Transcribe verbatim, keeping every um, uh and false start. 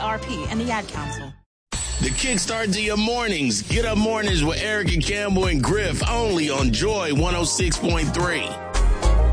R P and the Ad Council. The kickstart to your mornings. Get up mornings with Erica Campbell and Griff only on Joy one oh six point three.